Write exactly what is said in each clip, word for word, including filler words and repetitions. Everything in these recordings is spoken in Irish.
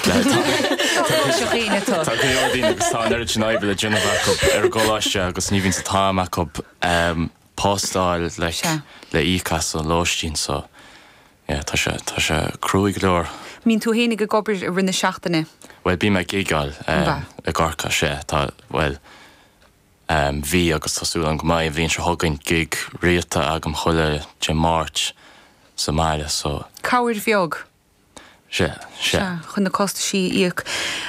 Tá dí agus tá neir sin le Geneva ar goláiste agus ní hín sa táach postáil le le íchas an láistín so tá sé tá sé cruúig leor. Mín tú hénig go gobir a rinne seachtainna? Well bí me gigáil a gcarcha sé tá well bhí agus tású an go maiid bhíonn se thugann gig rialta agam chuile de Máirt sa Máile so. Cabhair bheog? sé sé. Chun na costa sí íoc.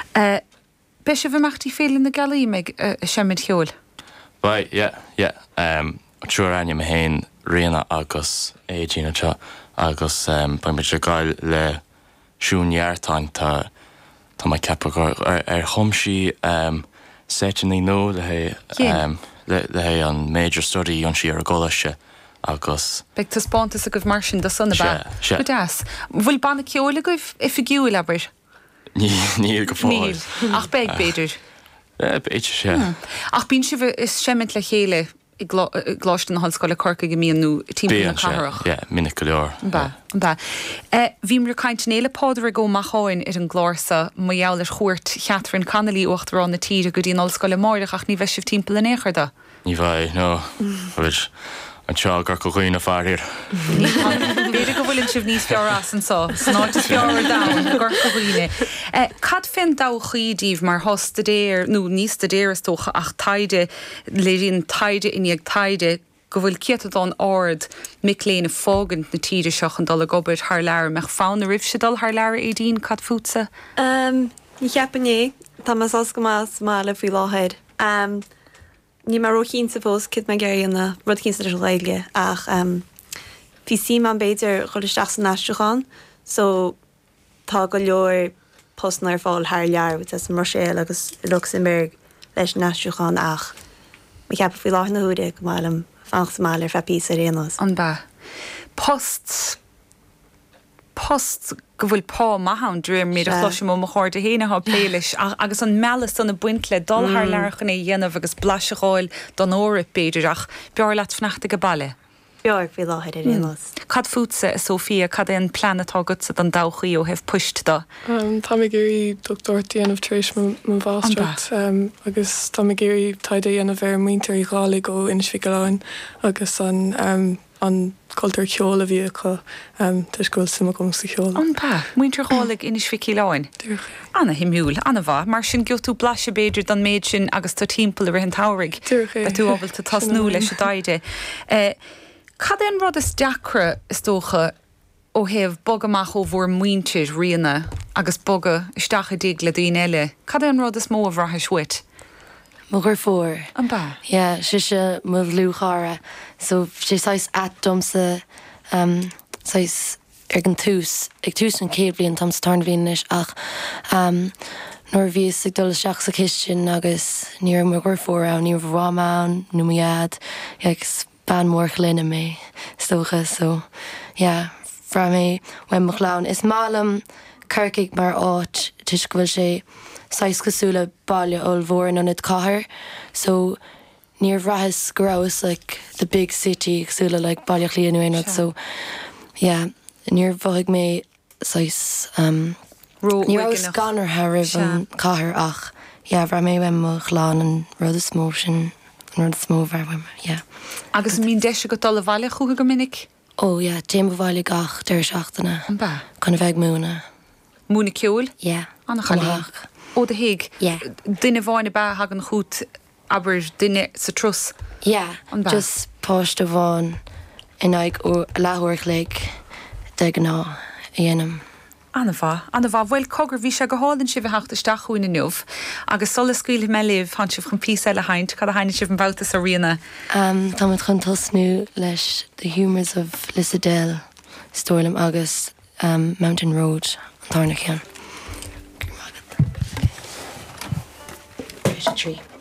Be sé bhimachtaí féile na galí meid semid cheol? Ba, yeah, yeah. Um, Trúr aine me héin riana agus é dína te agus ba me se gáil le siúnheartáin tá tá mai cepa ar chumsí séitinaí nó le le hé an major study an si ar golaiste agus. Beg tá spántas a goh mar sin do sanna ba. Go deas. Bhfuil banna ceola goibh i figiúil aber? Ní go fáil. Ach beg beidir? Beidir sé. Ach bín si bh is semmint le chéile i gláiste na hallscoile Corca go míonú tí na carach. Ja, minic go leor. Ba, ba. Bhím ra caint néile páidir a go macháin ar an glársa maiall ar chuirt cheatrin Connolly uachtarrán na tíre go dtíon hallscoile Máireach ach ní bheith sibh timp le néchar da? Ní bhaid, no. An seo gur go chuoine fearr. Beidir go bhfuiln sibh níos fearrás an sá, snáid is fearr da gur go chuoine. Cad fin dá chuidíh mar hosta déir, nó níos de déir is tócha ach taide léirín taide iníag taide go bhfuil ciatadán áard mic léana fágant na tíide seach an dul a gobert th leir meach fána rih se dul th leir é dín cad futsa? Ní cheapané, tá mas as go más má le fao láthir. Ní mar roiín sa fós cid me géir na rud cín sa réige ach hí sí man beidir chuisteach san náisteáin, so tá go leor postnar fáil thar lear as mar sé agus Luxemburg leis náisteáin ach me ceap fao láth na húide go máilm fach máil ar fepí a réanas. An ba. Post post go bhfuil pá maithan dréir méad a chluisim mo chuir de héine há pléiles agus an melas an na buintle dul th leirchan é dhéanamh agus blaseáil don óra beidir ach bear leat fneachta go balle. Bear fao láthir ar réanas. Cad futsa is Sofia cad é an planetá gutsa don dáchaí ó heh puist da? Tá mé gurí doctor déanamh trééis mo bhástracht agus tá mé gurí taide dhéanamh ar muintear í gála go inisfiáin agus an an cultúr ceola bhí chu tuisgóil sama gom sa ceola. An ba, muintear gálaigh inis ficí láin. Anna himúil, anna bha, mar sin giotú blase beidir don méid sin agus tá timppla a rihan táraigh. Ba tú ábhfuil tá tasnú leis a daide. Cad an rud is deacra is tócha ó heh bog amach ó bhór muintir riana agus boga isteach dig le daon eile. Cad an rud is mó a bhratha suit? Mo gur fór. An ba? Ja, si se mo lúchara. So sé sais atdomsa um, sais ar gan tús. Ag tús an céad blion tam starn bhínis ach um, nor bhís ag dul seach sa kistin agus níor mo gur fór a níor bhrámán, nu miad, agus ban mór chlinna mé stocha. So, ja, fra mé wen mo chlán. Is málam kirkig mar áit tuis go bhfuil sé sais cosúla bailile ol bhór an it cahar. So near Rahis gross like the big city cosúla like bailile líanú éad. So yeah, near bhig mé sais um near scanner har an cahar ach yeah ra mé when mo chlán an rud is smó sin rud smó ver yeah. Agus mín deise go dul a bhaile chuga go minic? Oh yeah, James bhaile gach deir seachtainna. An ba? Chun bheith múna. Múna ceol? Yeah. Anna chalíach. Ó de héig? Yeah. Duine bháinna ba hagan chuút aber duine sa trus? Yeah. Just páiste bháin in aig ó láthúir léig de gná a dhéanam. Anna bha, Anna bha, bhfuil cogur bhí se go hálann si bh heachta stachuin in nuh, agus sola scuil me libh han sibh chun pís eile haint, cad a haine sibh an bhautas a riana. Um, tá mit chun tosnú leis The Humours of Lissadell, Storlam agus um, Mountain Road, an tárna cean. There's a tree.